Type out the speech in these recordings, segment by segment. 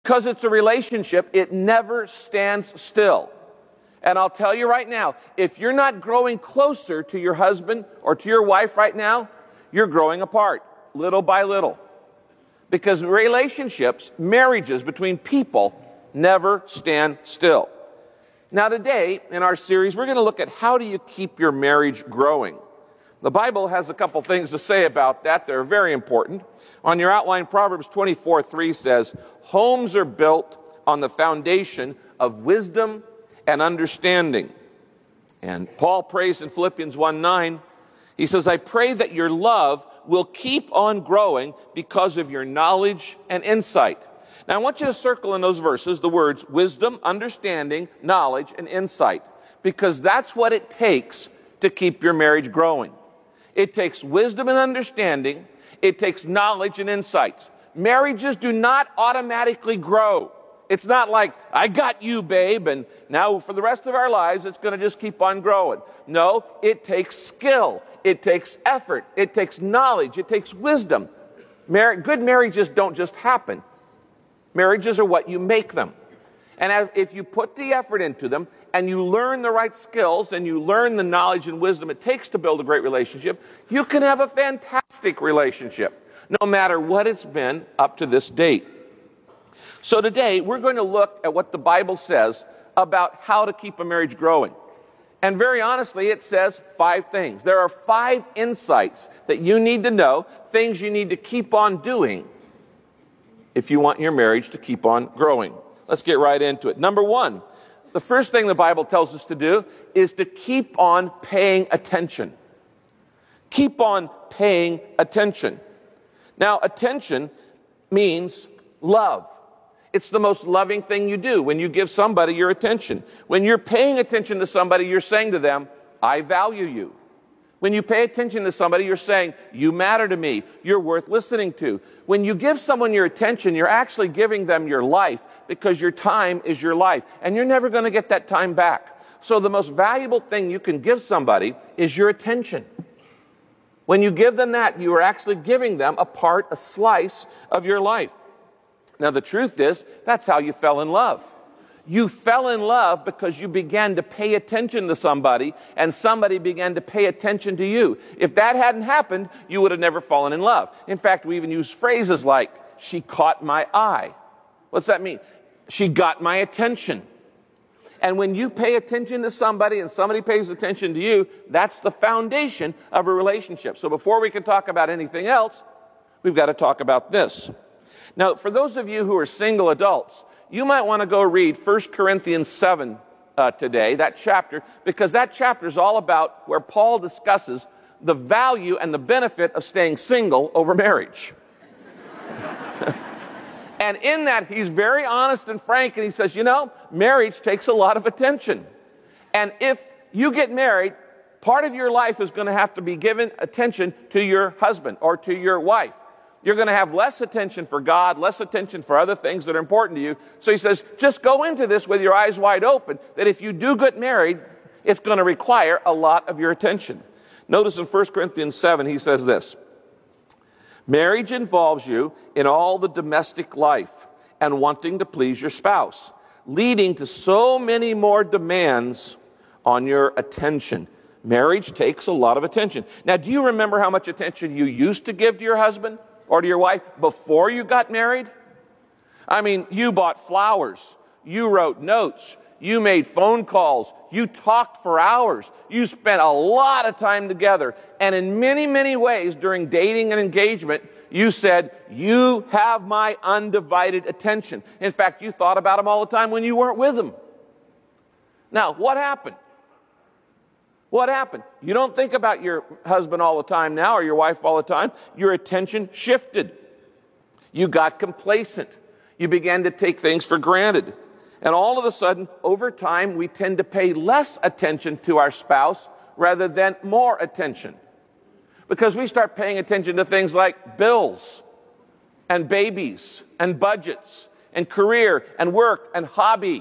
Because it's a relationship, it never stands still. And I'll tell you right now, if you're not growing closer to your husband or to your wife right now, you're growing apart, little by little. Because relationships, marriages between people, never stand still. Now today, in our series, we're going to look at how do you keep your marriage growing. The Bible has a couple things to say about that that are very important. On your outline, Proverbs 24:3 says, "Homes are built on the foundation of wisdom and understanding." And Paul prays in Philippians 1:9, he says, "I pray that your love will keep on growing because of your knowledge and insight." Now I want you to circle in those verses the words wisdom, understanding, knowledge, and insight, because that's what it takes to keep your marriage growing. It takes wisdom and understanding. It takes knowledge and insights. Marriages do not automatically grow. It's not like, I got you, babe, and now for the rest of our lives, it's going to just keep on growing. No, it takes skill. It takes effort. It takes knowledge. It takes wisdom. Good marriages don't just happen. Marriages are what you make them. And if you put the effort into them and you learn the right skills and you learn the knowledge and wisdom it takes to build a great relationship, you can have a fantastic relationship, no matter what it's been up to this date. So today, we're going to look at what the Bible says about how to keep a marriage growing. And very honestly, it says 5 things. There are 5 insights that you need to know, things you need to keep on doing if you want your marriage to keep on growing. Let's get right into it. Number 1, the first thing the Bible tells us to do is to keep on paying attention. Keep on paying attention. Now, attention means love. It's the most loving thing you do when you give somebody your attention. When you're paying attention to somebody, you're saying to them, I value you. When you pay attention to somebody, you're saying, you matter to me. You're worth listening to. When you give someone your attention, you're actually giving them your life because your time is your life. And you're never going to get that time back. So the most valuable thing you can give somebody is your attention. When you give them that, you are actually giving them a slice of your life. Now, the truth is, that's how you fell in love. You fell in love because you began to pay attention to somebody, and somebody began to pay attention to you. If that hadn't happened, you would have never fallen in love. In fact, we even use phrases like, she caught my eye. What's that mean? She got my attention. And when you pay attention to somebody and somebody pays attention to you, that's the foundation of a relationship. So before we can talk about anything else, we've got to talk about this. Now, for those of you who are single adults, you might want to go read 1 Corinthians 7 today, that chapter, because that chapter is all about where Paul discusses the value and the benefit of staying single over marriage. And in that, he's very honest and frank, and he says, marriage takes a lot of attention. And if you get married, part of your life is going to have to be given attention to your husband or to your wife. You're going to have less attention for God, less attention for other things that are important to you. So he says, just go into this with your eyes wide open, that if you do get married, it's going to require a lot of your attention. Notice in 1 Corinthians 7, he says this, marriage involves you in all the domestic life and wanting to please your spouse, leading to so many more demands on your attention. Marriage takes a lot of attention. Now, do you remember how much attention you used to give to your husband or to your wife before you got married? I mean, you bought flowers, you wrote notes, you made phone calls, you talked for hours, you spent a lot of time together, and in many, many ways during dating and engagement, you said, you have my undivided attention. In fact, you thought about him all the time when you weren't with him. Now, what happened? What happened? You don't think about your husband all the time now or your wife all the time. Your attention shifted. You got complacent. You began to take things for granted. And all of a sudden, over time, we tend to pay less attention to our spouse rather than more attention. Because we start paying attention to things like bills and babies and budgets and career and work and hobby.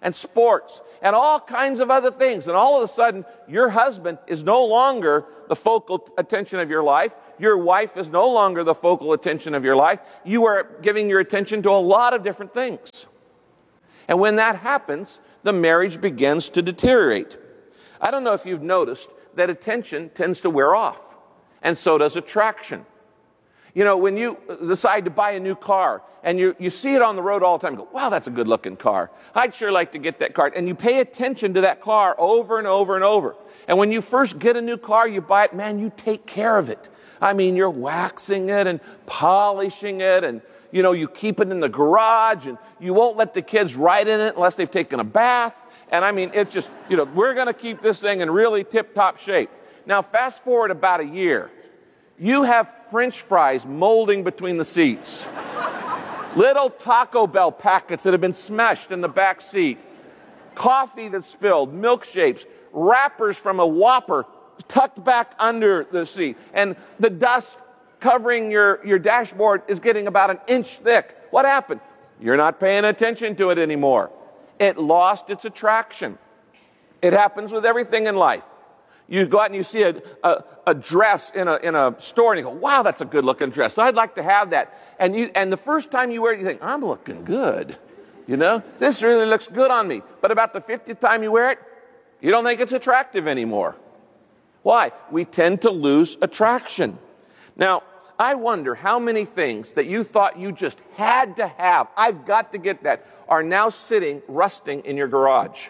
and sports and all kinds of other things. And all of a sudden, your husband is no longer the focal attention of your life. Your wife is no longer the focal attention of your life. You are giving your attention to a lot of different things. And when that happens, the marriage begins to deteriorate. I don't know if you've noticed that attention tends to wear off, and so does attraction. You know, when you decide to buy a new car and you see it on the road all the time, you go, wow, that's a good looking car. I'd sure like to get that car. And you pay attention to that car over and over and over. And when you first get a new car, you buy it, man, you take care of it. I mean, you're waxing it and polishing it, and, you know, you keep it in the garage, and you won't let the kids ride in it unless they've taken a bath. And I mean, it's just, you know, we're going to keep this thing in really tip-top shape. Now, fast forward about a year. You have French fries molding between the seats. Little Taco Bell packets that have been smashed in the back seat. Coffee that's spilled, milkshakes, wrappers from a Whopper tucked back under the seat. And the dust covering your dashboard is getting about an inch thick. What happened? You're not paying attention to it anymore. It lost its attraction. It happens with everything in life. You go out and you see a dress in a store, and you go, wow, that's a good-looking dress. So I'd like to have that. And the first time you wear it, you think, I'm looking good. You know, this really looks good on me. But about the 50th time you wear it, you don't think it's attractive anymore. Why? We tend to lose attraction. Now, I wonder how many things that you thought you just had to have, I've got to get that, are now sitting, rusting in your garage.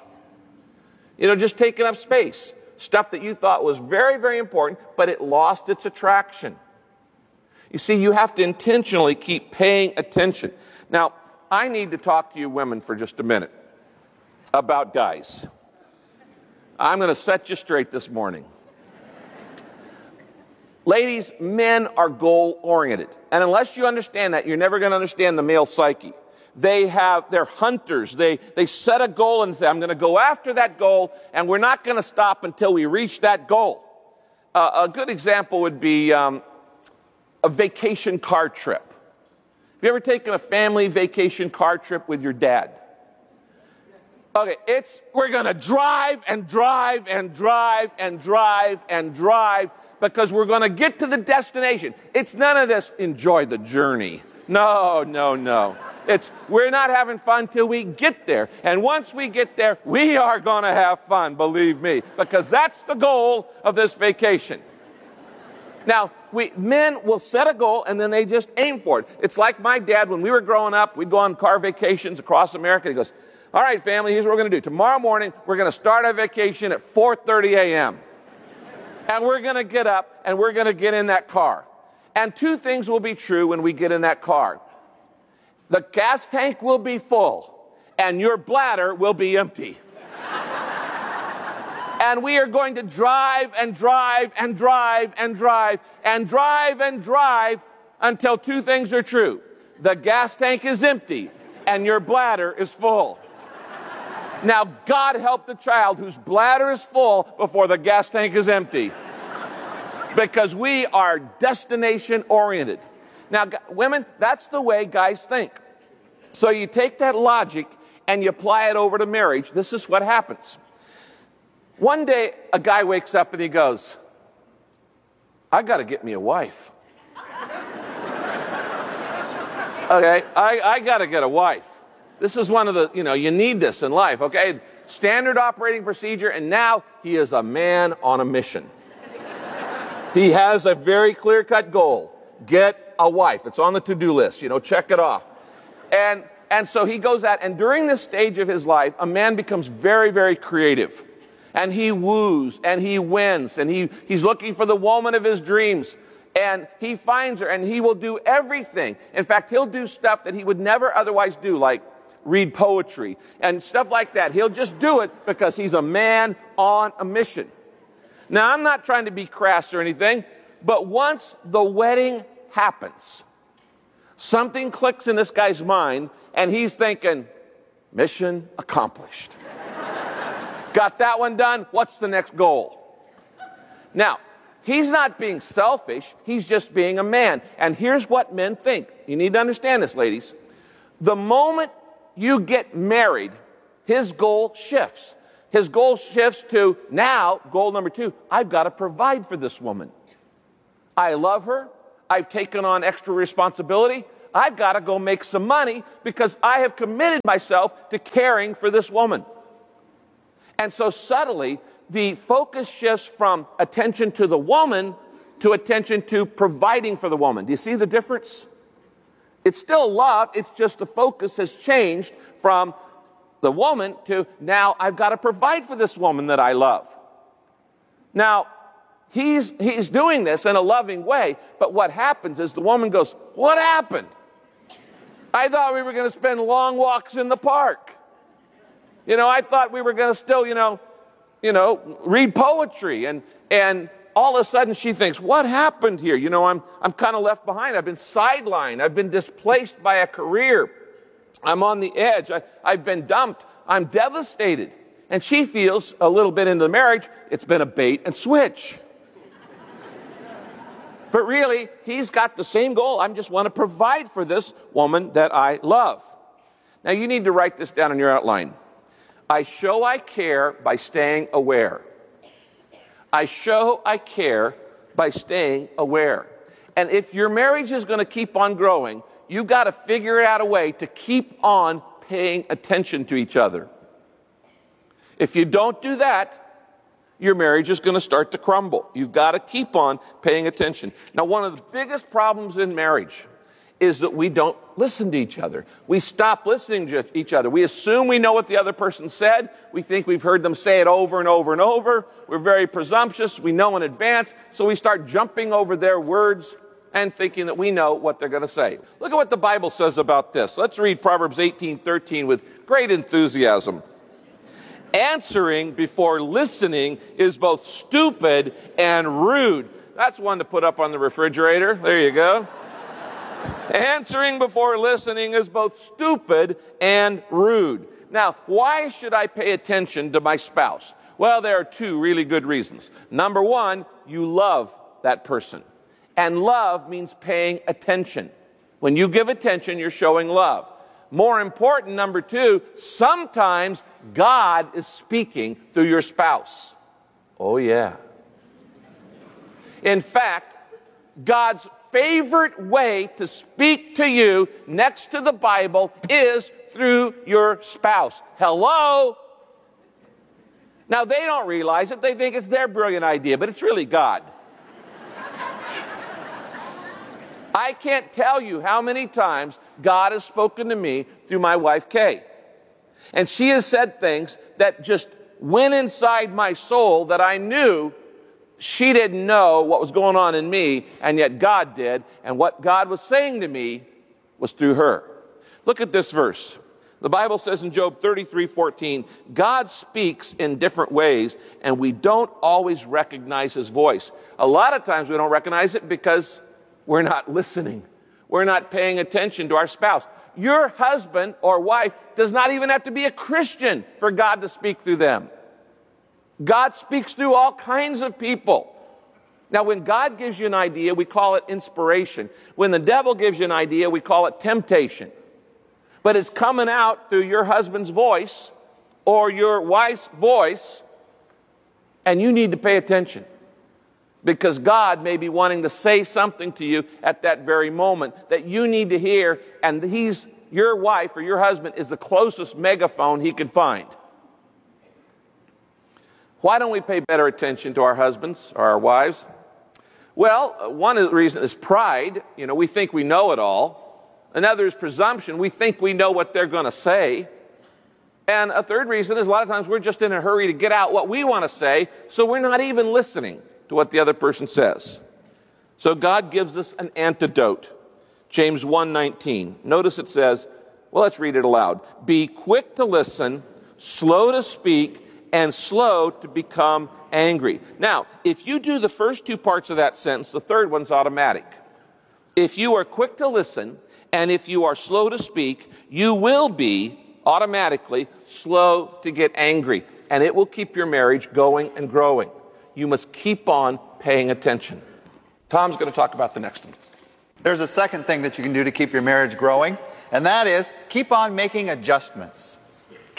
You know, just taking up space. Stuff that you thought was very, very important, but it lost its attraction. You see, you have to intentionally keep paying attention. Now, I need to talk to you women for just a minute about guys. I'm going to set you straight this morning. Ladies, men are goal-oriented. And unless you understand that, you're never going to understand the male psyche. They're hunters. They set a goal and say, I'm going to go after that goal, and we're not going to stop until we reach that goal. A good example would be a vacation car trip. Have you ever taken a family vacation car trip with your dad? Okay, we're going to drive and drive and drive and drive and drive because we're going to get to the destination. It's none of this, enjoy the journey. No. We're not having fun till we get there. And once we get there, we are going to have fun, believe me, because that's the goal of this vacation. Now, men will set a goal and then they just aim for it. It's like my dad, when we were growing up, we'd go on car vacations across America. He goes, all right, family, here's what we're going to do. Tomorrow morning, we're going to start our vacation at 4:30 a.m. And we're going to get up and we're going to get in that car. And two things will be true when we get in that car. The gas tank will be full, and your bladder will be empty. And we are going to drive and drive and drive and drive and drive and drive until two things are true. The gas tank is empty, and your bladder is full. Now, God help the child whose bladder is full before the gas tank is empty. Because we are destination-oriented. Now, women, that's the way guys think. So you take that logic and you apply it over to marriage. This is what happens. One day, a guy wakes up and he goes, I got to get me a wife. Okay, I got to get a wife. This is one of the, you need this in life, okay? Standard operating procedure, and now he is a man on a mission. He has a very clear-cut goal. Get a wife. It's on the to-do list. Check it off. And so he goes out, and during this stage of his life, a man becomes very, very creative. And he woos, and he wins, and he's looking for the woman of his dreams. And he finds her, and he will do everything. In fact, he'll do stuff that he would never otherwise do, like read poetry and stuff like that. He'll just do it because he's a man on a mission. Now, I'm not trying to be crass or anything, but once the wedding happens, something clicks in this guy's mind, and he's thinking, mission accomplished. Got that one done? What's the next goal? Now, he's not being selfish. He's just being a man. And here's what men think. You need to understand this, ladies. The moment you get married, his goal shifts. His goal shifts to now, goal number 2, I've got to provide for this woman. I love her. I've taken on extra responsibility. I've got to go make some money because I have committed myself to caring for this woman. And so subtly, the focus shifts from attention to the woman to attention to providing for the woman. Do you see the difference? It's still love. It's just the focus has changed from the woman to now I've got to provide for this woman that I love. Now, he's doing this in a loving way, but what happens is the woman goes, what happened? I thought we were going to spend long walks in the park. I thought we were going to still, read poetry. And all of a sudden she thinks, what happened here? I'm kind of left behind. I've been sidelined. I've been displaced by a career. I'm on the edge. I've been dumped. I'm devastated. And she feels a little bit into the marriage, it's been a bait and switch. But really, he's got the same goal. I just want to provide for this woman that I love. Now, you need to write this down in your outline. I show I care by staying aware. I show I care by staying aware. And if your marriage is going to keep on growing, you've got to figure out a way to keep on paying attention to each other. If you don't do that, your marriage is going to start to crumble. You've got to keep on paying attention. Now, one of the biggest problems in marriage is that we don't listen to each other. We stop listening to each other. We assume we know what the other person said. We think we've heard them say it over and over and over. We're very presumptuous. We know in advance. So we start jumping over their words and thinking that we know what they're going to say. Look at what the Bible says about this. Let's read Proverbs 18:13 with great enthusiasm. Answering before listening is both stupid and rude. That's one to put up on the refrigerator. There you go. Answering before listening is both stupid and rude. Now, why should I pay attention to my spouse? Well, there are 2 really good reasons. Number 1, you love that person. And love means paying attention. When you give attention, you're showing love. More important, number 2, sometimes God is speaking through your spouse. Oh, yeah. In fact, God's favorite way to speak to you next to the Bible is through your spouse. Hello? Now, they don't realize it. They think it's their brilliant idea, but it's really God. I can't tell you how many times God has spoken to me through my wife, Kay. And she has said things that just went inside my soul that I knew she didn't know what was going on in me, and yet God did. And what God was saying to me was through her. Look at this verse. The Bible says in Job 33:14, God speaks in different ways, and we don't always recognize his voice. A lot of times we don't recognize it because we're not listening. We're not paying attention to our spouse. Your husband or wife does not even have to be a Christian for God to speak through them. God speaks through all kinds of people. Now, when God gives you an idea, we call it inspiration. When the devil gives you an idea, we call it temptation. But it's coming out through your husband's voice or your wife's voice, and you need to pay attention. Because God may be wanting to say something to you at that very moment that you need to hear, and your wife or your husband is the closest megaphone he can find. Why don't we pay better attention to our husbands or our wives? Well, one of the reasons is pride. We think we know it all. Another is presumption. We think we know what they're going to say. And a third reason is a lot of times we're just in a hurry to get out what we want to say, so we're not even listening to what the other person says. So God gives us an antidote. James 1:19. Notice it says, well, let's read it aloud. Be quick to listen, slow to speak, and slow to become angry. Now, if you do the first 2 parts of that sentence, the third one's automatic. If you are quick to listen, and if you are slow to speak, you will be automatically slow to get angry. And it will keep your marriage going and growing. You must keep on paying attention. Tom's going to talk about the next one. There's a second thing that you can do to keep your marriage growing, and that is keep on making adjustments.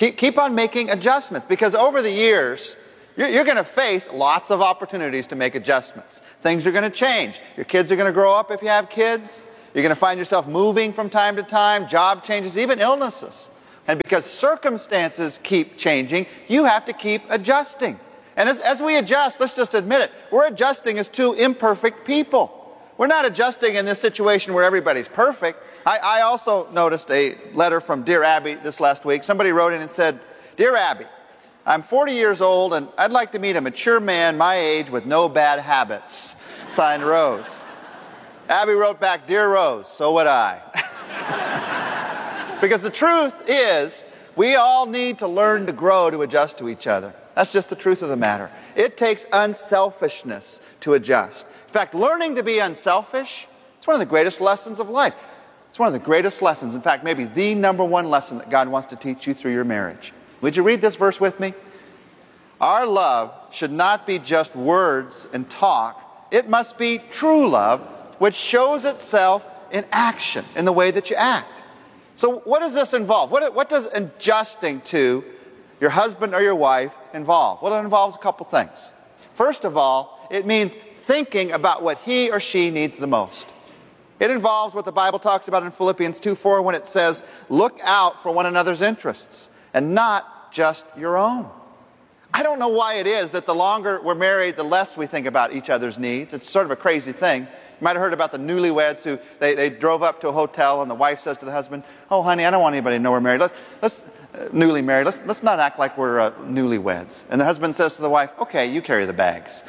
Keep on making adjustments, because over the years, you're going to face lots of opportunities to make adjustments. Things are going to change. Your kids are going to grow up if you have kids. You're going to find yourself moving from time to time, job changes, even illnesses. And because circumstances keep changing, you have to keep adjusting. And as we adjust, let's just admit it, we're adjusting as two imperfect people. We're not adjusting in this situation where everybody's perfect. I also noticed a letter from Dear Abby this last week. Somebody wrote in and said, "Dear Abby, I'm 40 years old and I'd like to meet a mature man my age with no bad habits." Signed, Rose. Abby wrote back, "Dear Rose, so would I." Because the truth is, we all need to learn to grow to adjust to each other. That's just the truth of the matter. It takes unselfishness to adjust. In fact, learning to be unselfish, it's one of the greatest lessons of life. It's one of the greatest lessons. In fact, maybe the number one lesson that God wants to teach you through your marriage. Would you read this verse with me? Our love should not be just words and talk. It must be true love, which shows itself in action, in the way that you act. So what does this involve? What does adjusting to your husband or your wife involve? Well, it involves a couple things. First of all, it means thinking about what he or she needs the most. It involves what the Bible talks about in Philippians 2:4 when it says, "Look out for one another's interests and not just your own." I don't know why it is that the longer we're married, the less we think about each other's needs. It's sort of a crazy thing. You might have heard about the newlyweds who they drove up to a hotel and the wife says to the husband, "Oh, honey, I don't want anybody to know we're married. Let's newly married. Let's not act like we're newlyweds." And the husband says to the wife, "Okay, you carry the bags."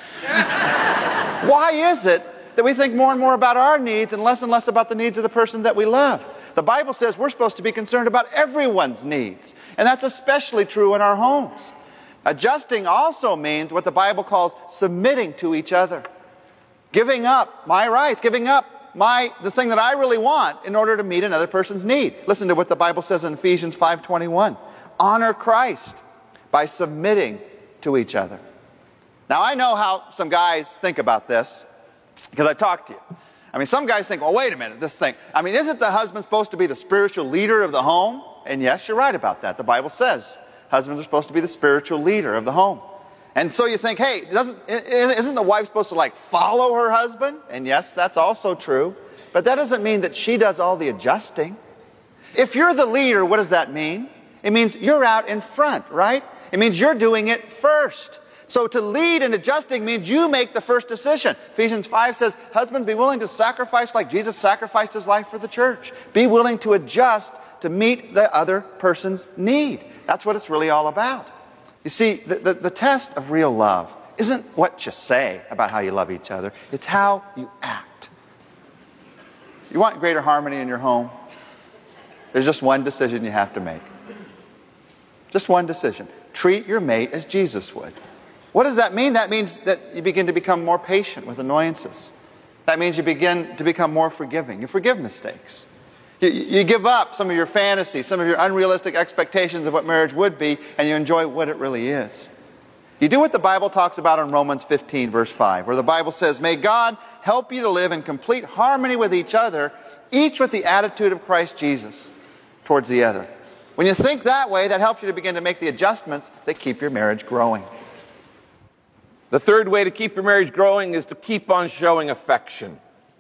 Why is it that we think more and more about our needs and less about the needs of the person that we love? The Bible says we're supposed to be concerned about everyone's needs, and that's especially true in our homes. Adjusting also means what the Bible calls submitting to each other. Giving up my rights, giving up the thing that I really want in order to meet another person's need. Listen to what the Bible says in Ephesians 5:21. Honor Christ by submitting to each other. Now, I know how some guys think about this because I talked to you. I mean, some guys think, well, wait a minute, this thing. I mean, isn't the husband supposed to be the spiritual leader of the home? And yes, you're right about that. The Bible says husbands are supposed to be the spiritual leader of the home. And so you think, hey, isn't the wife supposed to follow her husband? And yes, that's also true. But that doesn't mean that she does all the adjusting. If you're the leader, what does that mean? It means you're out in front, right? It means you're doing it first. So to lead in adjusting means you make the first decision. Ephesians 5 says, husbands, be willing to sacrifice like Jesus sacrificed his life for the church. Be willing to adjust to meet the other person's need. That's what it's really all about. You see, the test of real love isn't what you say about how you love each other. It's how you act. You want greater harmony in your home? There's just one decision you have to make. Just one decision. Treat your mate as Jesus would. What does that mean? That means that you begin to become more patient with annoyances. That means you begin to become more forgiving. You forgive mistakes. You give up some of your fantasies, some of your unrealistic expectations of what marriage would be, and you enjoy what it really is. You do what the Bible talks about in Romans 15, verse 5, where the Bible says, "May God help you to live in complete harmony with each other, each with the attitude of Christ Jesus towards the other." When you think that way, that helps you to begin to make the adjustments that keep your marriage growing. The third way to keep your marriage growing is to keep on showing affection.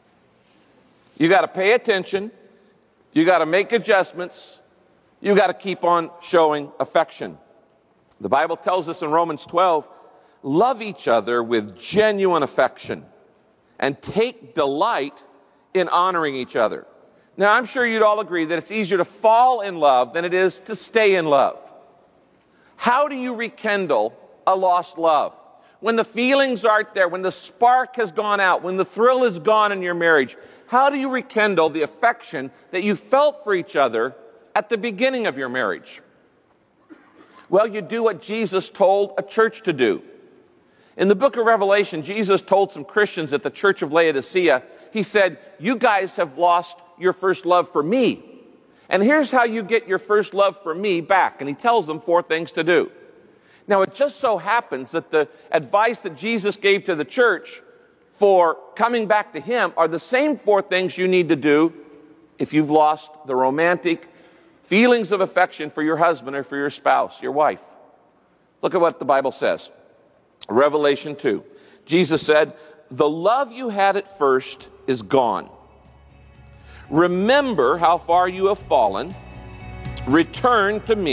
You got to pay attention. You got to make adjustments. You got to keep on showing affection. The Bible tells us in Romans 12, love each other with genuine affection and take delight in honoring each other. Now, I'm sure you'd all agree that it's easier to fall in love than it is to stay in love. How do you rekindle a lost love? When the feelings aren't there, when the spark has gone out, when the thrill is gone in your marriage, how do you rekindle the affection that you felt for each other at the beginning of your marriage? Well, you do what Jesus told a church to do. In the book of Revelation, Jesus told some Christians at the church of Laodicea, he said, you guys have lost your first love for me. And here's how you get your first love for me back. And he tells them 4 things to do. Now, it just so happens that the advice that Jesus gave to the church for coming back to him are the same 4 things you need to do if you've lost the romantic feelings of affection for your husband or for your spouse, your wife. Look at what the Bible says. Revelation 2. Jesus said, "The love you had at first is gone. Remember how far you have fallen. Return to me."